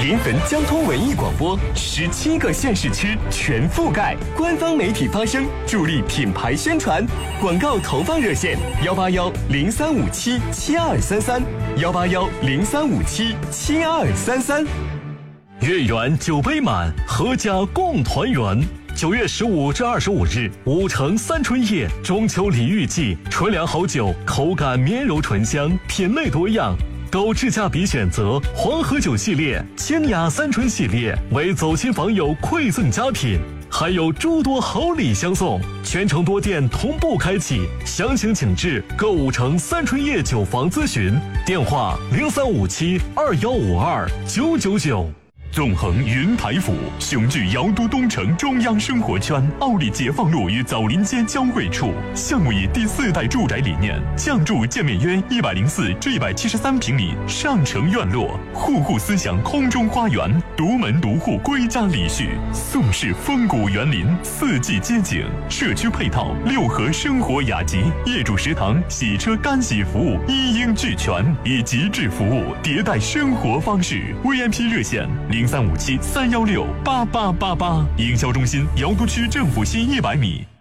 临汾交通文艺广播，17个县市区全覆盖，官方媒体发声，助力品牌宣传。广告投放热线：181-0357-7233，181-0357-7233。 月圆酒杯满，阖家共团圆。9月15至25日，5城三春夜中秋礼遇季，纯粮好酒，口感绵柔醇香，品类多样。购智驾比选择黄河酒系列、清雅三春系列为走亲访友馈赠佳品，还有诸多好礼相送。全城多店同步开启，详情请至购5城三春夜酒房咨询，电话0357-2152-999。 纵横云台府，雄踞瑶都东城中央生活圈，奥利解放路与枣林街交汇处。项目以第4代住宅理念，降筑建面约104至173平米上城院落，户户思想空中花园，独门独户归家礼序，宋式风骨园林，4季街景，社区配套6合生活雅集，业主食堂、洗车干洗服务一应俱全，以极致服务迭代生活方式。VIP 热线0357-316-8888，营销中心瑶都区政府西100米。